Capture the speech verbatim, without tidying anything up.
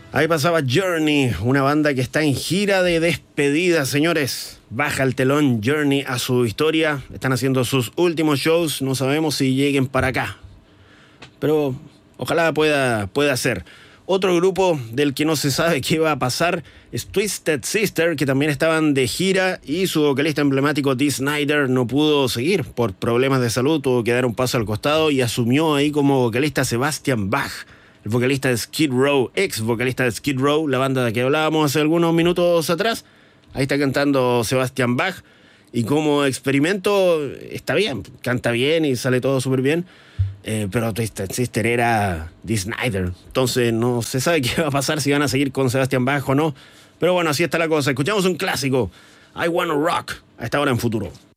Ahí pasaba Journey, una banda que está en gira de despedida, señores. Baja el telón Journey a su historia. Están haciendo sus últimos shows. No sabemos si lleguen para acá, pero ojalá pueda, pueda ser. Otro grupo del que no se sabe qué va a pasar es Twisted Sister, que también estaban de gira y su vocalista emblemático Dee Snider no pudo seguir por problemas de salud, tuvo que dar un paso al costado y asumió ahí como vocalista Sebastian Bach, el vocalista de Skid Row, ex vocalista de Skid Row, la banda de que hablábamos hace algunos minutos atrás. Ahí está cantando Sebastian Bach y como experimento está bien, canta bien y sale todo súper bien. Eh, pero Twisted Sister era Dee Snider, entonces no se sabe qué va a pasar, si van a seguir con Sebastian Bach o no. Pero bueno, así está la cosa. Escuchamos un clásico, I Wanna Rock, a esta hora en Futuro.